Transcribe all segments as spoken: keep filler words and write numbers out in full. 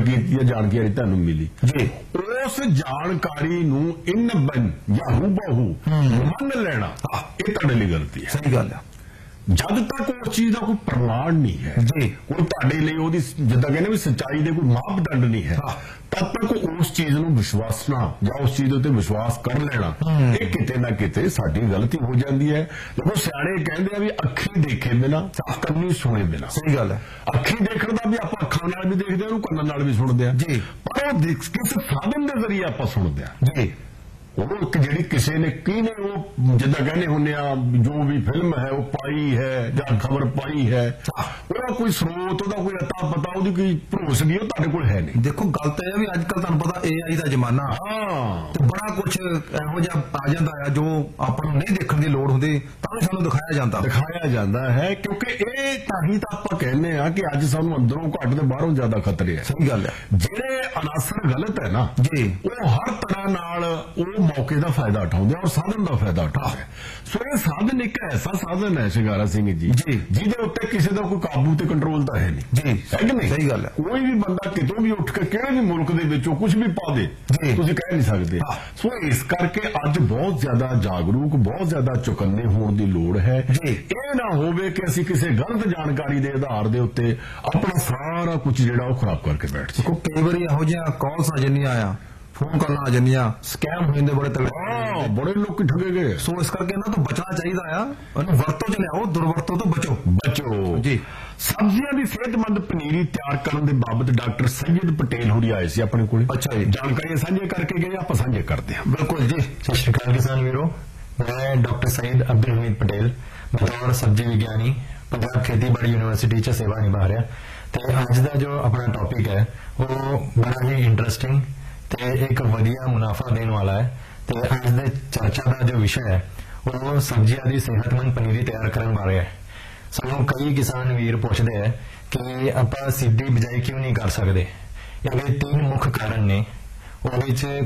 ਕੀਤੀ ਹੈ ਜਾਣਕਾਰੀ ਤੁਹਾਨੂੰ ਮਿਲੀ ਜੀ ਉਸ ਜਾਣਕਾਰੀ ਨੂੰ ਇਨ ਬਨ ਜਾਂ ਹੂਬਹੂ ਮੰਨ ਲੈਣਾ ਇਹ ਤੁਹਾਡੇ ਲਈ ਗਲਤੀ ਹੈ। ਸਹੀ ਗੱਲ ਹੈ। ਜਦ ਤੱਕ ਉਸ ਚੀਜ਼ ਦਾ ਕੋਈ ਪ੍ਰਮਾਣ ਨਹੀਂ ਹੈ ਜੀ ਕੋਈ ਤੁਹਾਡੇ ਲਈ ਉਹਦੀ ਜਿੱਦਾਂ ਕਹਿੰਦੇ ਵੀ ਸੱਚਾਈ ਦੇ ਕੋਈ ਮਾਪਦੰਡ ਨਹੀਂ ਹੈ ਤਦ ਤੱਕ ਉਸ ਚੀਜ਼ ਨੂੰ ਵਿਸ਼ਵਾਸਣਾ ਜਾਂ ਉਸ ਚੀਜ਼ ਉੱਤੇ ਵਿਸ਼ਵਾਸ ਕਰ ਲੈਣਾ ਇਹ ਕਿਤੇ ਨਾ ਕਿਤੇ ਸਾਡੀ ਗਲਤੀ ਹੋ ਜਾਂਦੀ ਹੈ। ਦੇਖੋ ਸਿਆਣੇ ਕਹਿੰਦੇ ਆ ਵੀ ਅੱਖੀ ਦੇਖੇ ਬਿਨਾ ਕੰਨੀ ਸੁਣੇ ਬਿਨਾ। ਸਹੀ ਗੱਲ ਹੈ। ਅੱਖੀ ਦੇਖਣ ਦਾ ਵੀ ਆਪਾਂ ਅੱਖਾਂ ਨਾਲ ਵੀ ਦੇਖਦੇ ਆ ਉਹਨੂੰ ਕੰਨਾਂ ਨਾਲ ਵੀ ਸੁਣਦੇ ਆ ਜੀ ਪਰ ਉਹ ਕਿਸ ਸਾਧਨ ਦੇ ਜ਼ਰੀਏ ਆਪਾਂ ਸੁਣਦੇ ਆ ਜੀ ਉਹ ਇੱਕ ਜਿਹੜੀ ਕਿਸੇ ਨੇ ਕਿਹਨੇ ਉਹ ਜਿੱਦਾਂ ਕਹਿੰਦੇ ਹੁੰਦੇ ਆ ਜੋ ਵੀ ਫਿਲਮ ਹੈ ਉਹ ਪਾਈ ਹੈ ਜਾਂ ਖਬਰ ਪਾਈ ਹੈ ਉਹਦਾ ਕੋਈ ਸਰੋਤ ਉਹਦਾ ਕੋਈ ਅਤਾ ਪਤਾ ਉਹਦੀ ਕੋਈ ਭਰੋਸਗੀ ਉਹ ਤੁਹਾਡੇ ਕੋਲ ਹੈ ਨਹੀਂ। ਦੇਖੋ ਗੱਲ ਤਾਂ ਇਹ ਵੀ ਅੱਜ ਕੱਲ ਤੁਹਾਨੂੰ ਪਤਾ ਏ ਆਈ ਦਾ ਜ਼ਮਾਨਾ ਹਾਂ ਤੇ ਬੜਾ ਕੁਝ ਇਹੋ ਜਿਹਾ ਆ ਜਾਂਦਾ ਆ ਜੋ ਆਪਾਂ ਨੂੰ ਨਹੀਂ ਦੇਖਣ ਦੀ ਲੋੜ ਹੁੰਦੀ ਤਾਂ ਵੀ ਸਾਨੂੰ ਦਿਖਾਇਆ ਜਾਂਦਾ ਦਿਖਾਇਆ ਜਾਂਦਾ ਹੈ ਕਿਉਂਕਿ ਇਹ ਤਾਂ ਹੀ ਤਾਂ ਆਪਾਂ ਕਹਿੰਦੇ ਆ ਕਿ ਅੱਜ ਸਾਨੂੰ ਅੰਦਰੋਂ ਘੱਟ ਤੇ ਬਾਹਰੋਂ ਜ਼ਿਆਦਾ ਖਤਰੇ ਹੈ। ਸਹੀ ਗੱਲ ਹੈ। ਜਿਹੜੇ ਅਨਾਸਰ ਗਲਤ ਹੈ ਨਾ ਜੀ ਉਹ ਹਰ ਤਰ੍ਹਾਂ ਨਾਲ ਉਹ ਮੌਕੇ ਦਾ ਫਾਇਦਾ ਉਠਾਉਂਦੇ ਔਰ ਸਾਧਨ ਦਾ ਫਾਇਦਾ ਉਠਾਉਂਦੇ। ਸੋ ਇਹ ਸਾਧਨ ਇੱਕ ਐਸਾ ਸਾਧਨ ਹੈ ਸ਼ਿੰਗਾਰਾ ਸਿੰਘ ਜੀ ਜਿਹਦੇ ਉੱਤੇ ਕਿਸੇ ਦਾ ਕੋਈ ਕਾਬੂ ਤੇ ਕੰਟਰੋਲ ਤਾਂ ਹੈ ਨਹੀਂ ਜੀ ਹੈ ਕਿ ਨਹੀਂ। ਸਹੀ ਗੱਲ ਹੈ। ਕੋਈ ਵੀ ਬੰਦਾ ਕਿਤੋਂ ਵੀ ਉੱਠ ਕੇ ਕਿਹੜੇ ਵੀ ਮੁਲਕ ਦੇ ਵਿੱਚੋਂ ਕੁਝ ਵੀ ਪਾ ਦੇ ਤੁਸੀਂ ਕਹਿ ਨਹੀਂ ਸਕਦੇ। ਸੋ ਇਸ ਕਰਕੇ ਅੱਜ ਬਹੁਤ ਜ਼ਿਆਦਾ ਜਾਗਰੂਕ ਬਹੁਤ ਜ਼ਿਆਦਾ ਚੁਕੰਨੇ ਹੋਣ ਦੀ ਲੋੜ ਹੈ। ਇਹ ਨਾ ਹੋਵੇ ਕਿ ਅਸੀਂ ਕਿਸੇ ਗਲਤ ਜਾਣਕਾਰੀ ਦੇ ਆਧਾਰ ਦੇ ਉੱਤੇ ਆਪਣਾ ਸਾਰਾ ਕੁਝ ਜਿਹੜਾ ਉਹ ਖਰਾਬ ਕਰਕੇ ਬੈਠ ਜਾਈਏ। ਕਈ ਵਾਰੀ ਇਹੋ ਜਿਹਾ ਕਾਲਸ ਆ ਜਾਂਦੀਆਂ ਆ ਫੋਨ ਕਾਲਾਂ ਆ ਜਾਂਦੀਆਂ ਸਕੈਮ ਹੋ ਜਾਂਦੇ ਬੜੇ ਤਗੜੇ ਬੜੇ ਲੋਕ ਠੱਗੇ ਗਏ। ਸੋ ਇਸ ਕਰਕੇ ਇਹਨਾਂ ਤੋਂ ਬਚਣਾ ਚਾਹੀਦਾ ਆ ਇਹਨੂੰ ਵਰਤੋਂ ਚ ਲਿਆਓ ਦੁਰਵਰਤੋਂ ਤੋਂ ਬਚੋ ਬਚੋ ਜੀ। ਸਬਜ਼ੀਆਂ ਦੀ ਸਿਹਤਮੰਦ ਪਨੀਰੀ ਤਿਆਰ ਕਰਨ ਦੇ ਬਾਬਤ ਡਾਕਟਰ ਸੈਯਦ ਪਟੇਲ ਹੋਰੀ ਆਏ ਸੀ ਆਪਣੇ ਕੋਲ। ਅੱਛਾ ਜੀ ਜਾਣਕਾਰੀਆਂ ਸਾਂਝੀਆਂ ਕਰਕੇ ਗਏ ਆਪਾਂ ਸਾਂਝੇ ਕਰਦੇ ਹਾਂ। ਬਿਲਕੁਲ ਜੀ। ਸਤਿ ਸ਼੍ਰੀ ਅਕਾਲ ਕਿਸਾਨ ਵੀਰੋ मैं डॉक्टर सईद अब्दुल हमीद पटेल बतौर सब्जी विज्ञानी पंजाब खेतीबाड़ी यूनिवर्सिटी च सेवा निभा रहा ते अज का जो अपना टॉपिक है वो बड़ा ही इंटरेस्टिंग ते एक वधिया मुनाफा देने वाला है। ते अज दे चर्चा का जो विषय है वो सब्जियां दी सेहतमंद पनीरी तैयार करने बारे है। सानू कई किसान वीर पूछते हैं कि आपां सीधी बिजाई क्यों नहीं कर सकते। इहदे तीन मुख्य कारण ने उहदे च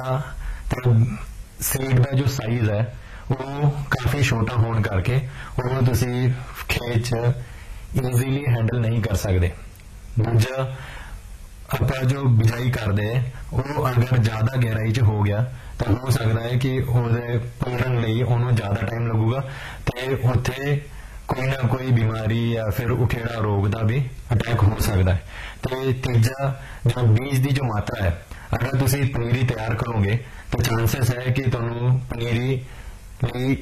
पहला सीड का जो साइज है वो काफी छोटा होने करके वो तुसी खेत च ईजीली हैंडल नहीं कर सकते। दूजा आप जो बिजाई करते हैं वो अगर ज्यादा गहराई च हो गया तो हो सकता है कि ਉਹਦੇ ਪੂਰਨ ਲਈ ਉਹਨੂੰ ज्यादा टाइम लगूगा ਤੇ ਉੱਥੇ कोई ना कोई बीमारी या फिर उठेड़ा रोग का भी अटैक हो सकता है। तो तीजा जो बीज की जो मात्रा है अगर तुसी पनीरी तैयार करोगे तो चांसेस है कि तुहानू पनीरी ਲਈ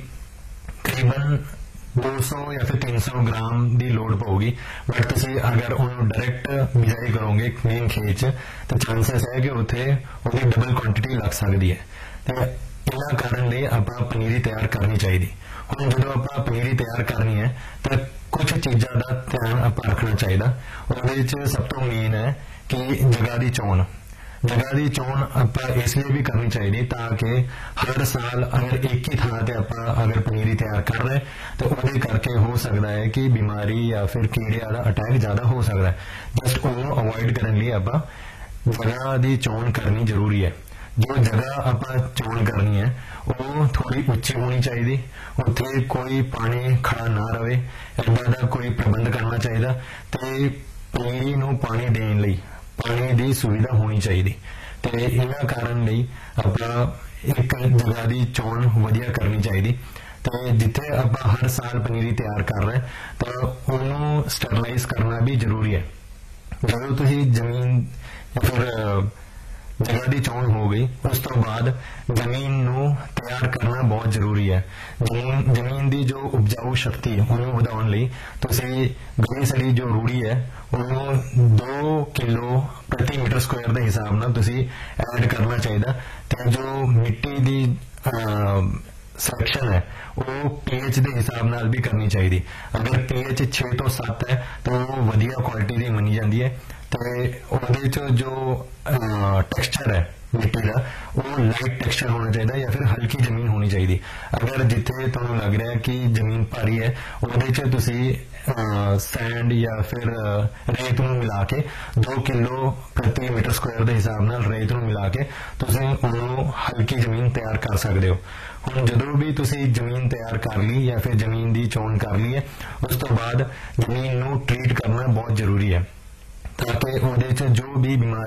करीबन दो सौ या फिर तीन सौ ग्राम की लोड़ पऊगी बट तुसी अगर उन्होंने डायरैक्ट बिजाई करोगे मेन खेत च तो चांसेस है कि उत्थे उसकी डबल क्वांटिटी लग सकती है। तो इन्हां कारण लिए आपां पनीरी तैयार करनी चाहिए। हुण जदों आपां पनीरी तैयार करनी है तो कुछ चीज़ों का ध्यान आपां रखना चाहिए। उहदे च सब तो मेन है कि जगह की चोण जगह की चोण आपां इसलिए भी करनी चाहिए ताकि हर साल अगर एक ही थां ते आपां अगर पनीरी तैयार कर रहे तो उहदे करके हो सकता है कि बीमारी या फिर कीड़े वाला अटैक ज्यादा हो सकता है। जस्ट उन्होंने अवॉइड करने लिए आपां जगह की चोण करनी जरूरी है। जो जगह आपां चोण करनी है वो थोड़ी उच्ची होनी चाहिए उत्थे कोई पानी खड़ा ना रहे इदां दा कोई प्रबंध करना चाहिए। तो पनीरी नूं पानी देने लई पानी की सुविधा होनी चाहिए। तो इन्हां कारण लई आपां एक जगह की चोण वधिया करनी चाहिए। तो जिथे आपां हर साल पनीरी तैयार कर रहे तो उन्होंने स्टरलाइज करना भी जरूरी है। जो तुसीं जमीन या फिर जगह की चोण हो गई उस तो बाद जमीन नू तैयार करना बहुत जरूरी है। जमीन जमीन की जो उपजाऊ शक्ति उन्होंने बढ़ाने लई तुसीं गली सड़ी जो रूढ़ी है उन्होंने दो किलो प्रति मीटर स्क्वायर के हिसाब नाल तुसीं ऐड करना चाहिए। तो जो मिट्टी की सिलेक्शन है वो पीएच के हिसाब नाल भी करनी चाहिए। अगर पीएच छे तो सत्त है तो वो वधिया क्वालिटी की मनी जाती है। तो उहदे च जो टेक्सचर है मिट्टी का वो लाइट टेक्सचर होना चाहिए या फिर हल्की जमीन होनी चाहिए। अगर जिथे तुहानू लग रहा है कि जमीन भारी है उहदे च तुसीं सैंड या फिर रेत नूं मिला के दो किलो प्रति मीटर स्क्वायर के हिसाब नाल रेत नूं मिला के तुसीं उहनूं हल्की जमीन तैयार कर सकते हो। हुण जदों भी तुसीं जमीन तैयार कर ली या फिर जमीन की चोण कर ली है उस तो बाद जमीन नूं ट्रीट करना बहुत जरूरी है ताकि उहदे च जो भी बीमारी